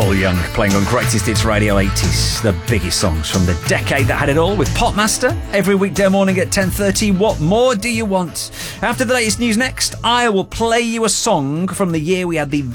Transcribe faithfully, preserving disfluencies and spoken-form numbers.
Paul Young playing on Greatest Hits Radio eighties, the biggest songs from the decade that had it all, with Popmaster every weekday morning at ten thirty. What more do you want? After the latest news next, I will play you a song from the year we had the